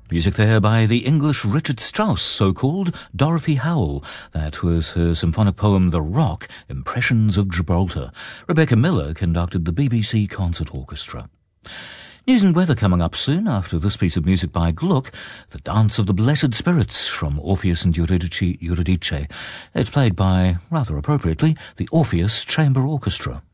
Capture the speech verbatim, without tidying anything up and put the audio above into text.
Music there by the English Richard Strauss, so-called Dorothy Howell. That was her symphonic poem The Rock, Impressions of Gibraltar. Rebecca Miller conducted the B B C Concert Orchestra. News and weather coming up soon after this piece of music by Gluck, The Dance of the Blessed Spirits from Orpheus and Eurydice. Eurydice. It's played by, rather appropriately, the Orpheus Chamber Orchestra.